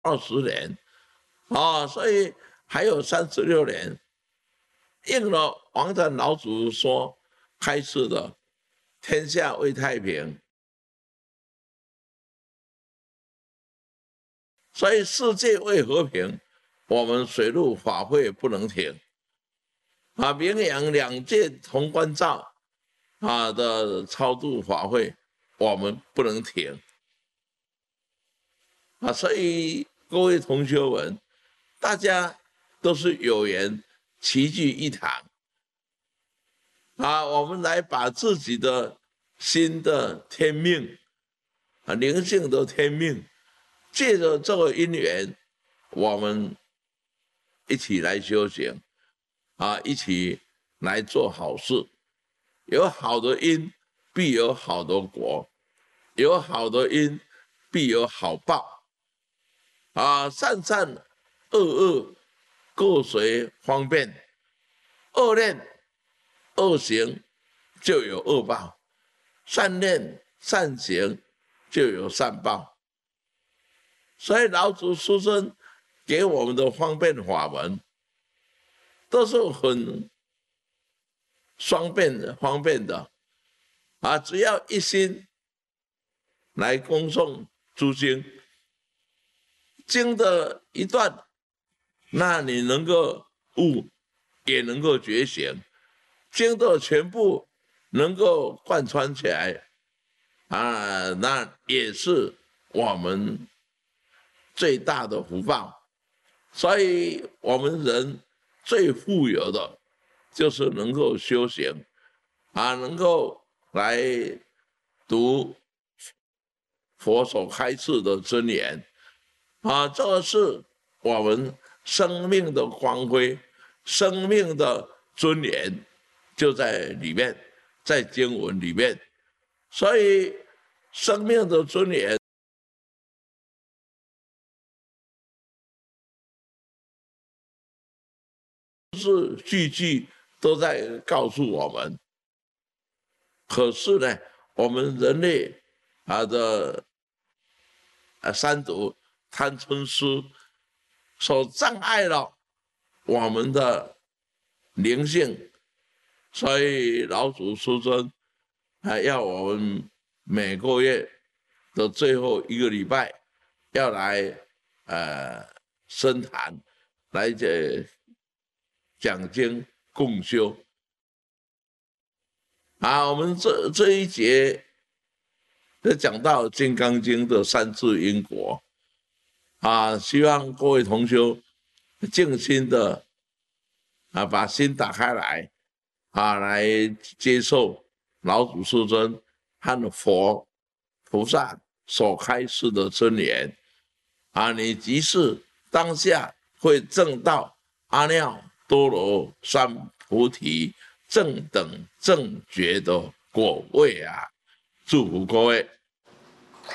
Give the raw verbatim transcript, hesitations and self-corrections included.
二十年，啊，所以还有三十六年，应了王禅老祖说开示的“天下为太平”，所以世界为和平，我们水陆法会不能停。啊，明阳两界同关照啊的超度法会，我们不能停。啊，所以各位同学们，大家都是有缘齐聚一堂。啊，我们来把自己的心的天命，啊，灵性的天命，借着这个因缘，我们一起来修行，啊，一起来做好事。有好的因，必有好的果；有好的因，必有好报。啊，善善恶恶，各随方便。恶念恶行就有恶报，善念善行就有善报。所以老祖师尊给我们的方便法门，都是很方便的、方便的啊！只要一心来恭诵诸经，经的一段，那你能够悟，也能够觉醒；经的全部能够贯穿起来，啊，那也是我们最大的福报。所以，我们人最富有的，就是能够修行，啊，能够来读佛所开示的真言，啊，这个是我们生命的光辉，生命的尊严就在里面，在经文里面。所以，生命的尊严是句句都在告诉我们。可是呢，我们人类啊的啊三毒贪嗔痴所障碍了我们的灵性，所以老祖师尊还要我们每个月的最后一个礼拜要来呃深谈，来这讲经共修。啊，我们这这一节就讲到《金刚经》的三字因果，啊，希望各位同修静心的啊，把心打开来，啊，来接受老祖师尊和佛菩萨所开示的真言，啊，你即是当下会证到阿耨多罗三菩提正等正觉的果位啊！祝福各位。